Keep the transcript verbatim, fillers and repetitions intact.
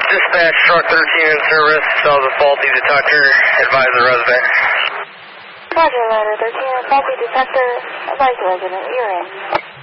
Dispatch, truck thirteen in service, saw the faulty detector, advise the resident. Roger, ladder thirteen, faulty detector, advise the resident, you're in.